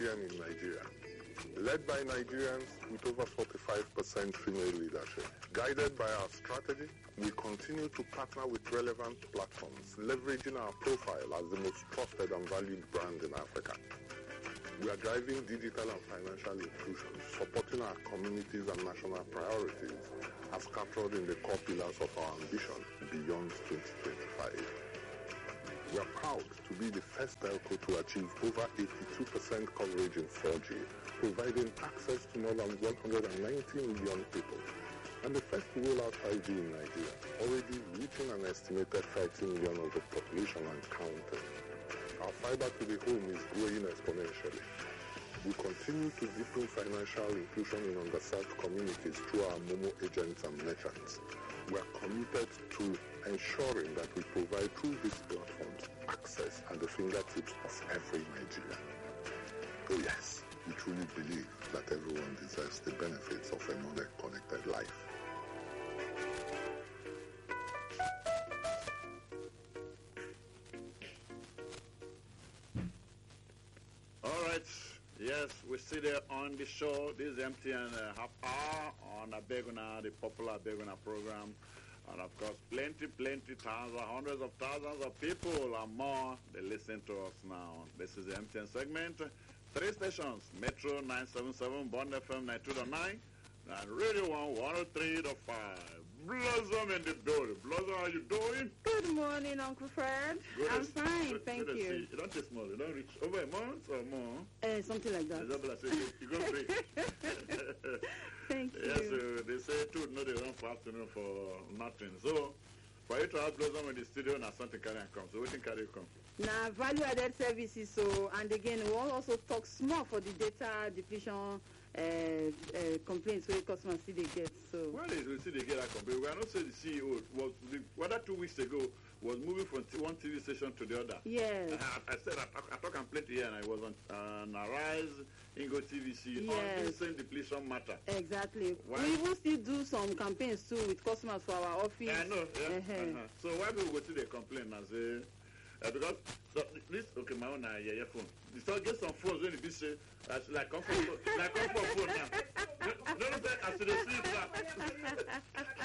MTN in Nigeria. Led by Nigerians with over 45% female leadership. Guided by our strategy, we continue to partner with relevant platforms, leveraging our profile as the most trusted and valued brand in Africa. We are driving digital and financial inclusion, supporting our communities and national priorities as captured in the core pillars of our ambition beyond 2025. We are proud to be the first telco to achieve over 82% coverage in 4G, providing access to more than 190 million people, and the first to roll out 5G in Nigeria, already reaching an estimated 30 million of the population and counting. Our fiber to the home is growing exponentially. We continue to deepen financial inclusion in underserved communities through our Momo agents and merchants. We are committed to ensuring that we provide through these platforms access at the fingertips of every Nigerian. Oh yes, we truly believe that everyone deserves the benefits of a modern connected life. Yes, we see there on the show. This is MTN half hour on Abeguna, the popular Abeguna program. And of course, plenty, thousands, hundreds of thousands of people and more, they listen to us now. This is the MTN segment. 3 stations, Metro 977, Bond FM 92.9, and Radio 1 103.5. Blossom in the building. Blossom, how you doing? Good morning, Uncle Fred. I'm fine, thank you. You don't taste small. You don't reach over a month or more? Something like that. You go break. Thank you. Yes, they say two, no, they run for afternoon for nothing. So, for you to have Blossom in the studio, now something can come. So, what can you come? Now, value-added services. So, and again, we will also talk small for the data depletion complaints where customers see they get. So well, we see they get a complaint. We are not saying the CEO was whether 2 weeks ago was moving from one TV station to the other. Yes. I said I talk complaint here, and I was on Arise, Ingo TVC on the same depletion matter. Exactly. Why? We will still do some campaigns too with customers for our office. I know. Yeah. So why people go to the complaint and say? Because this my own phone. So get some phones when it say like comfort phone now. Don't say as they sleep now.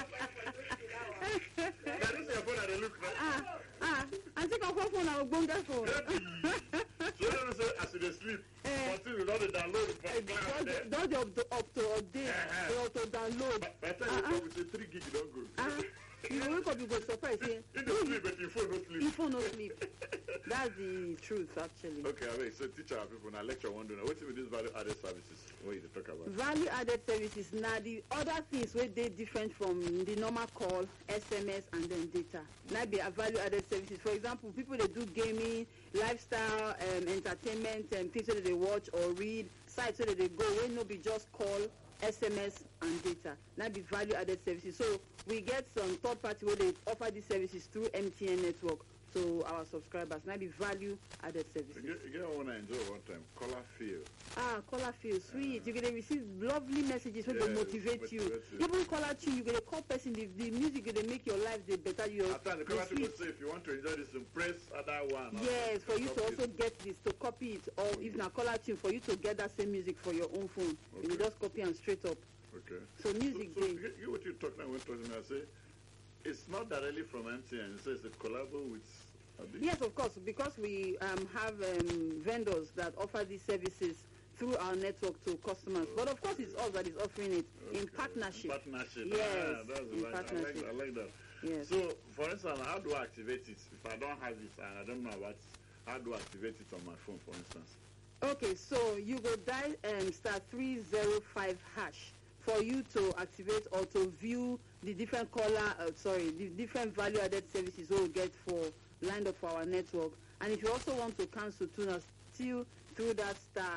That is your phone that they look like. I think comfort phone I will bring that phone. So don't say as they sleep. Until you don't download it. Don't up to update. They auto download. By the time you come with 3 gig, you don't go. You wake up, you go surprise. You don't sleep, but your phone no sleep. Your phone no sleep. That's the truth, actually. Okay, wait. So teach our people now. Lecture 1 doing. What's with these value-added services? What you talk about? Value-added services. Now the other things where they different from the normal call, SMS, and then data. Now be a value-added services. For example, people they do gaming, lifestyle, entertainment, and things that they watch or read, sites where they go. Where no be just call, SMS, and data. Now be value-added services. So we get some third party where they offer these services through MTN network to our subscribers. Now be value-added services. You get one I enjoy one time. Caller feel. Caller feel sweet. You're gonna receive lovely messages where they motivate you. Even caller tune, you're gonna call person the music gonna make your life the better. After the caller people say if you want to enjoy this, press other one. Yes, for you to also get this, to copy it, or if not caller tune, for you to get that same music for your own phone. Okay. You just copy and straight up. Okay. So music. So you what you talk now when talking, I say it's not directly from MTN. It says it collabo with. Yes, of course, because we have vendors that offer these services through our network to customers. But of course, it's us that is offering it in partnership. Yes, in partnership. I like that. Yes. So, for instance, how do I activate it? If I don't have it and I don't know about it, how do I activate it on my phone, for instance? Okay, so you go dial *305# for you to activate or to view the different the different value-added services we will get for lined up for our network. And if you also want to cancel tuna, still through that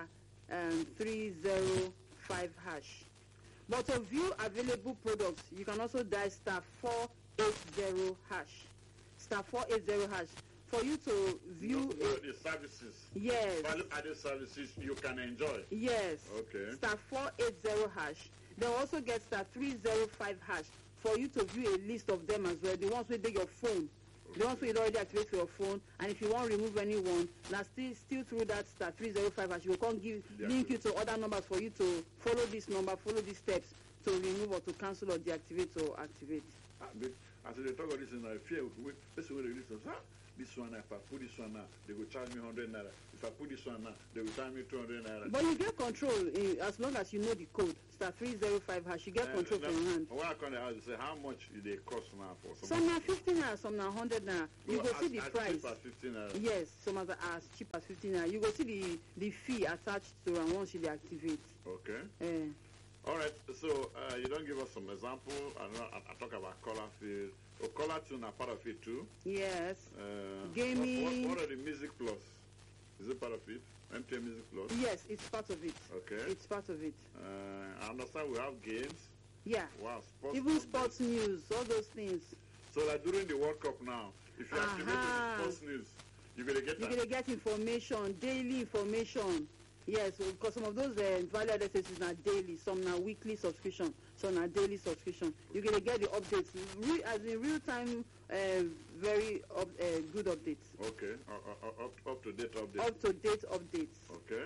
*305#. But to view available products, you can also dial *480#. *480# for you to view the services. Yes. Value-added services you can enjoy. Yes. Okay. *480#. They'll also get *305# for you to view a list of them as well. The ones with your phone. The ones wey you already activate for your phone, and if you wan remove anyone, na still through that star 305 hash, you go come link you to other numbers for you to follow this number, follow these steps to remove or to cancel or deactivate or activate. As they talk about this, I fear person will release this one, if I put this one now, they will charge me 100 naira. If I put this one now, they will charge me 200 naira. But you get control as long as you know the code. Star 305 hash, you get control from your hand. What I can ask is how much they cost now for some are 15 naira, some are 100 naira. You go see the price. Cheap as 15 naira. Yes, some are as cheap as 15 naira. You go see the fee attached to them once you deactivate. Okay. All right, so you don't give us some example. I talk about color field. Oh, color tune are part of it too. Yes. Gaming. What are the Music Plus? Is it part of it? MTN Music Plus? Yes, it's part of it. Okay. It's part of it. I understand we have games. Yeah. Wow, sports. Even sports news, all those things. So like during the World Cup now, if you activate the sports news, you're going to get that. You're going to get information, daily information. Yes, because some of those value-added services are daily, some are weekly subscription, some are daily subscription. You're going to get the updates, as in real time, very good updates. Okay, up to date updates. Up to date updates. Okay.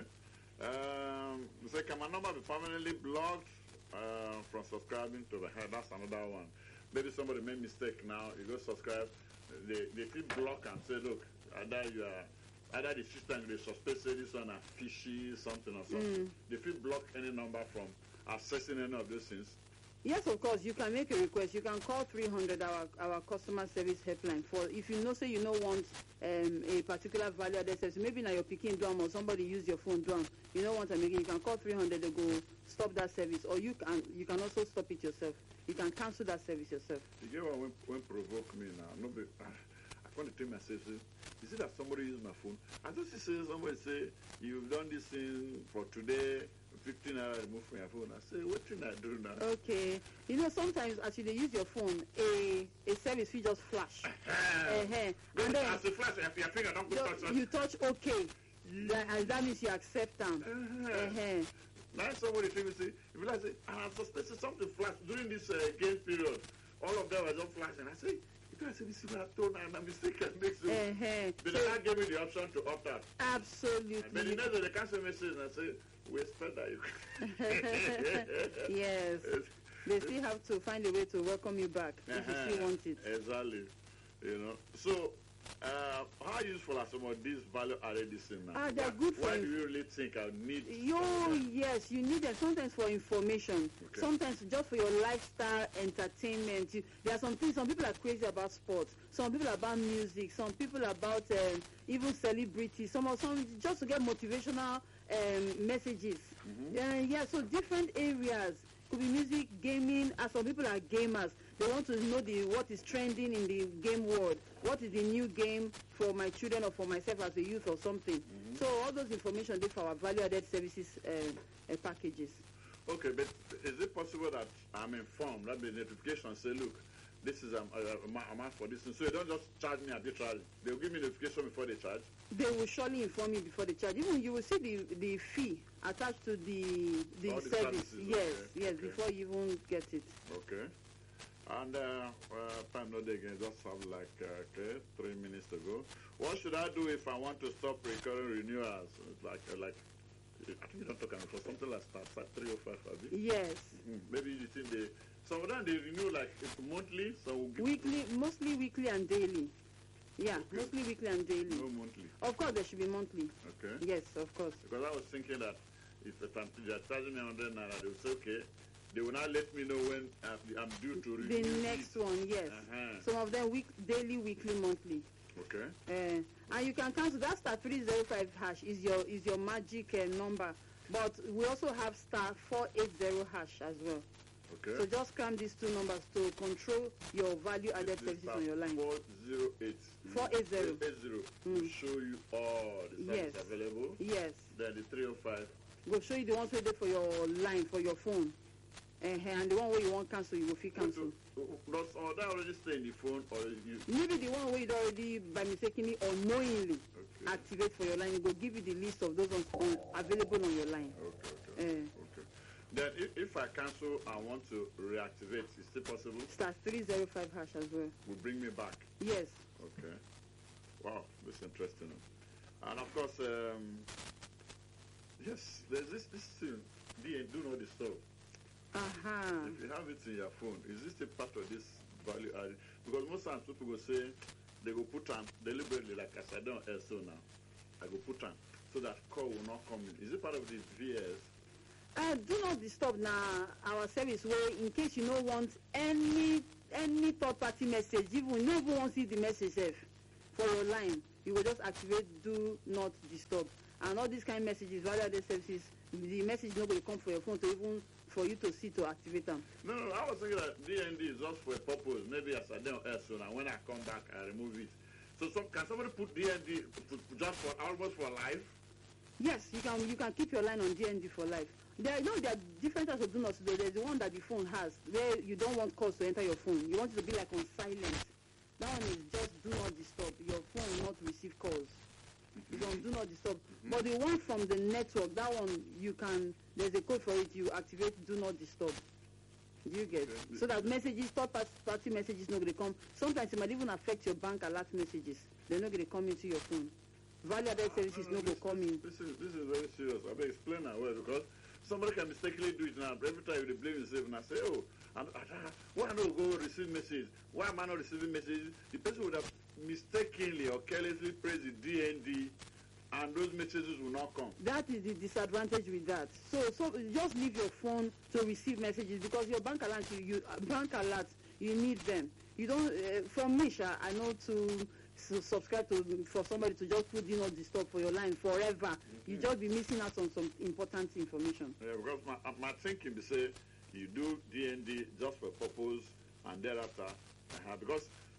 So can my number be permanently blocked from subscribing to the head? That's another one. Maybe somebody made mistake now. You go subscribe, they feel block and say, look, either the system they suspect say this one are fishy, something or something. They feel block any number from accessing any of those things. Yes, of course. You can make a request. You can call 300, our customer service helpline. For if you know, say you don't want a particular value-added service, maybe now you're picking drum or somebody use your phone drum. You don't want to make it. You can call 300. They go stop that service, or you can also stop it yourself. You can cancel that service yourself. You get what when provoke me now? I want to tell myself, is it that somebody use my phone? I just see somebody say, you've done this thing for today, 15 hours remove from your phone. I say, what can I do now? Okay. You know, sometimes as you use your phone, a service will just flash. And then as a flash, your finger don't go touch you touch OK. And that means you accept them. Now somebody tell me, say, if you like, say, I suspected something flashed during this game period. All of them were just flashing. I say, I said, this is what I've done, and I'm mistaken. They not give me the option to opt out. Absolutely. But you know that they cancel message and I say, we expect that you yes. They still have to find a way to welcome you back if you still want it. Exactly. You know. So, how useful are some of these value-added things now? They're good for Why do you really think I need? Yes, you need them sometimes for information, sometimes just for your lifestyle, entertainment. There are some things. Some people are crazy about sports. Some people are about music. Some people are about even celebrities. Some just to get motivational messages. So different areas. Could be music, gaming, and some people are gamers. They want to know what is trending in the game world. What is the new game for my children or for myself as a youth or something. So all those information they for our value-added services packages. Okay, but is it possible that I'm informed that the notification say, look, this is amount for this, so they don't just charge me arbitrarily. They'll give me notification before they charge. They will surely inform you before they charge. Even you will see the fee attached to the service. Yes, before you even get it. Okay. And time not again, just have 3 minutes to go. What should I do if I want to stop recurring renewals? Like I think you don't talk about for something like start 305. Yes. Maybe you think some of them they renew monthly, so weekly, mostly weekly and daily. Yeah, mostly weekly and daily. No monthly. Of course, there should be monthly. Okay. Yes, of course. Because I was thinking that if they're charging me 100 naira, they will say, okay, they will not let me know when I'm due to renew. The next one, yes. Some of them daily, weekly, monthly. Okay. And you can cancel that star 305 hash is your magic number, but we also have star 480 hash as well. Okay. So just cram these two numbers to control your value-added services on your line. 408. 480. Will show you all the services available. Yes. Then the 305 will show you the ones waited for your line, for your phone. And the one where you want cancel, you will feel cancel. Does all that already stay in the phone, or you? Maybe the one where you already by mistakenly or knowingly activate for your line, it will give you the list of those ones available on your line. Okay. Then if I cancel and want to reactivate, is it possible? Star 305 hash as well. Will bring me back. Yes. Okay. Okay. Wow, this is interesting. And of course, yes, there's this thing, do not disturb. If you have it in your phone, is this a part of this value added? Because most times people go say, they go put on deliberately, like as I don't so now, I go put on so that call will not come in. Is it part of the VS? Do not disturb now our service where in case you don't want any third party message, even you don't want to see the message for your line, you will just activate do not disturb. And all these kind of messages, value added services, the message not going to come for your phone to even for you to see to activate them. No, I was thinking that DND is just for a purpose. Maybe as I don't so now when I come back I remove it. So can somebody put DND just for almost for life? Yes, you can keep your line on DND for life. There are different types of do not disturb. There's the one that the phone has where you don't want calls to enter your phone. You want it to be like on silent. That one is just do not disturb. Your phone will not receive calls. You don't do not disturb. But the one from the network, that one there's a code for it, you activate do not disturb. Do you get? So that messages, third party messages not going to come. Sometimes it might even affect your bank alert messages. They're not going to come into your phone. Value added services not going to come in. This is very serious. I will explain that well because somebody can mistakenly do it now. Every time they blame themselves and I say, oh, why not go receive message? Why am I not receiving messages? The person would have mistakenly or carelessly pressed the DND and those messages will not come. That is the disadvantage with that. So just leave your phone to receive messages because your bank alerts, you need them. You don't. From me, I know to subscribe for somebody to just put do not disturb for your line forever. You just be missing out on some important information. Yeah, because my thinking be say you do DND just for purpose and thereafter because.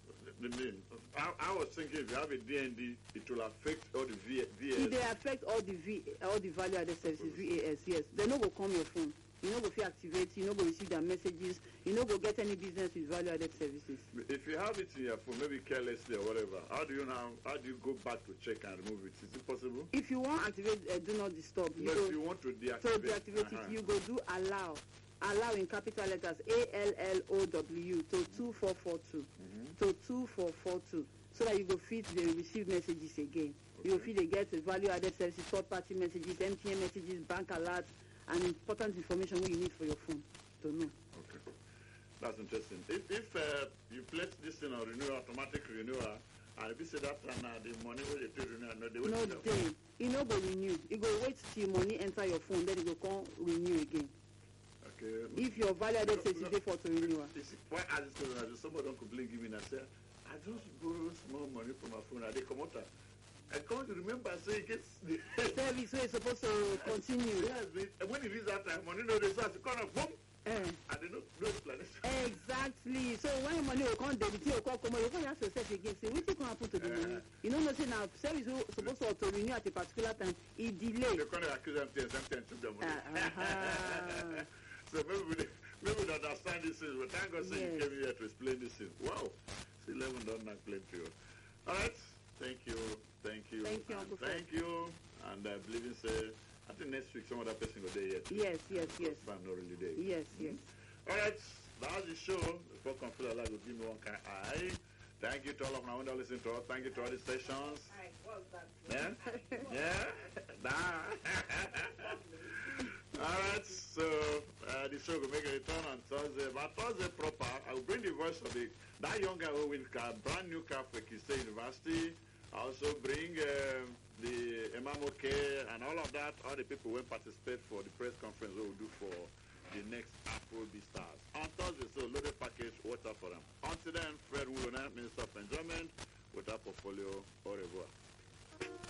I was thinking if you have a DND, it will affect all the VAS. It will affect all the value added services, VAS, yes. They no go come your phone. You no go feel activate, you no go receive their messages, you no go get any business with value added services. If you have it in your phone, maybe carelessly or whatever, how do you go back to check and remove it? Is it possible? If you want to activate do not disturb, if you want to deactivate it, you go do allow in capital letters ALLOW to 2442 to 2442 so that you go fit the receive messages again. Okay. You go fit they get value added services, third party messages, MTN messages, bank alerts, and important information you need for your phone to know. Okay, that's interesting. If you place this in a renewal, automatic renewal, and if you say that the money will they renew, it no go renew. You go wait till money enter your phone, then it go come renew again. Okay. If your value added says you pay for to renewal. Why I just told you, somebody don't complain, give me and say, I just borrow small money from my phone and they come out. I can't remember say it gets the service where it's supposed to continue. Yes, when it is that time, money no results, you kind of boom. And they no explanation. Exactly. So when money will come, debit you come, you can't ask yourself again, say, what can happen to the money? You know, say now, service supposed to renew at a particular time, it delay. You can't accuse them took the money. So maybe we don't understand this thing, but thank God you came here to explain this thing. Wow. See, 11 don't not claim to you. All right. Thank you. Thank you, Uncle Fred. Thank you. And I believe in say, I think next week some other person will there yet. Yes. I'm not really there. Yes. All right. That's the show. Before I feel like will give me one kind eye. Thank you to all of my window listening to us. Thank you to all the stations. All right, what's that? Yeah? All right, so the show will make a return on Thursday. But Thursday proper, I will bring the voice of that young guy who wins a brand new car for Kiste University. I also bring the MMOK and all of that, all the people who will participate for the press conference we will do for the next Afrobeat Stars. On Thursday, so loaded package, water for them. Until then, Fred Wulona, Minister of Enjoyment, with our portfolio. Au revoir.